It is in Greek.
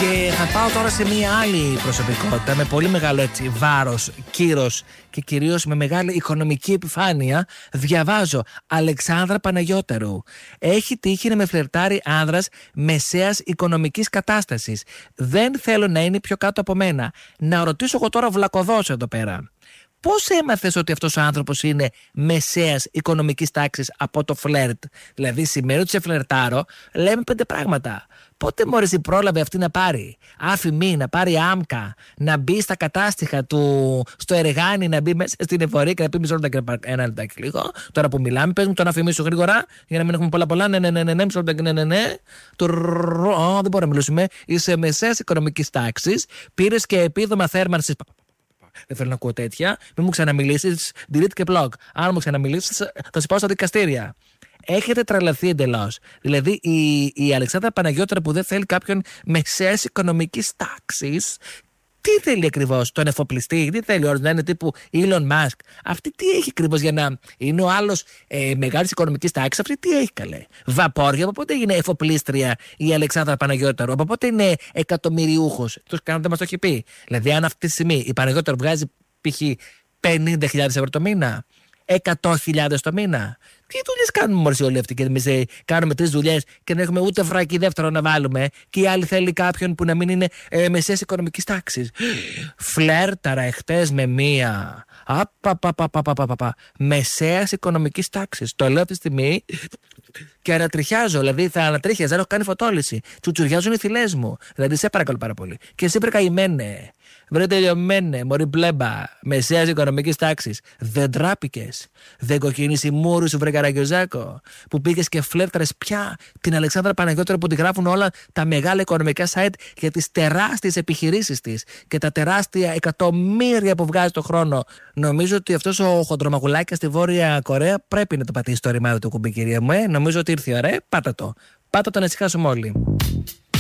Και θα πάω τώρα σε μια άλλη προσωπικότητα με πολύ μεγάλο έτσι βάρος, κύρος και κυρίως με μεγάλη οικονομική επιφάνεια. Διαβάζω, Αλεξάνδρα Παναγιώτερου. Έχει τύχει να με φλερτάρει άνδρας μεσαίας οικονομικής κατάστασης. Δεν θέλω να είναι πιο κάτω από μένα. Να ρωτήσω εγώ τώρα βλακωδώς εδώ πέρα. Πώς έμαθες ότι αυτός ο άνθρωπος είναι μεσαίας οικονομικής τάξης από το φλερτ? Δηλαδή, σημαίνει ότι σε φλερτάρω, λέμε 5 πράγματα. Πότε μόλις πρόλαβε αυτή να πάρει άφημη, να πάρει άμκα, να μπει στα κατάστοιχα του, στο Εργάνι, να μπει μέσα στην εφορία και να πει μισό λεπτό, ένα λεπτάκι λίγο. Τώρα που μιλάμε, πες μου τον άφημη σου γρήγορα, για να μην έχουμε πολλά. Ναι, μισό λεπτάκι, ναι. Δεν μπορώ να μιλήσουμε. Είσαι μεσαίας οικονομικής τάξης, πήρες και επίδομα θέρμανσης. Δεν θέλω να ακούω τέτοια. Μην μου ξαναμιλήσεις. Delete και blog. Αν μου ξαναμιλήσεις, θα σε πάω στα δικαστήρια. Έχετε τρελαθεί εντελώς. Δηλαδή, η Αλεξάνδρα Παναγιώτερα που δεν θέλει κάποιον μεσαίας οικονομικής τάξης, τι θέλει ακριβώς, τον εφοπλιστή? Τι θέλει, να είναι τύπου Elon Musk? Αυτή τι έχει ακριβώς για να είναι ο άλλος μεγάλης οικονομικής τάξης? Αυτή τι έχει, καλέ? Βαπόρια, από πότε έγινε εφοπλίστρια η Αλεξάνδρα Παναγιώτερου? Από πότε είναι εκατομμυριούχος? Τους κάνουν, δεν μας το έχει πει. Δηλαδή, αν αυτή τη στιγμή η Παναγιώτερου βγάζει π.χ. 50.000 ευρώ το μήνα, 100.000 το μήνα. Τι δουλειές κάνουμε μόλις όλοι αυτοί? Και εμείς κάνουμε 3 δουλειές και δεν έχουμε ούτε φράκι δεύτερο να βάλουμε. Και η άλλη θέλει κάποιον που να μην είναι μεσαίας οικονομικής τάξης. Φλέρταρα εχθές με μία. Μεσαίας οικονομικής τάξης. Το λέω αυτή τη στιγμή και ανατριχιάζω. Δηλαδή θα ανατρίχιαζα, έχω κάνει φωτόληση. Τσουτσουριάζουν οι θυλές μου. Δηλαδή σε παρακαλώ πάρα πολύ. Και εσύ πρεκαημένε. Βρε τελειωμένε, μωρή μπλέμπα, μεσαίας οικονομικής τάξης. Δεν τράπηκες? Δεν κοκκίνησε η μούρη σου, βρε Καραγκιόζάκο, που πήγες και φλέρταρες πια την Αλεξάνδρα Παναγιώτερα που τη γράφουν όλα τα μεγάλα οικονομικά site για τις τεράστιες επιχειρήσεις της και τα τεράστια εκατομμύρια που βγάζει το χρόνο? Νομίζω ότι αυτός ο χοντρομαγουλάκας στη Βόρεια Κορέα πρέπει να το πατήσει το ρημάδι του κουμπί, κυρία μου. Νομίζω ότι ήρθε η ώρα. Πάτα το να ησυχάσουμε όλοι.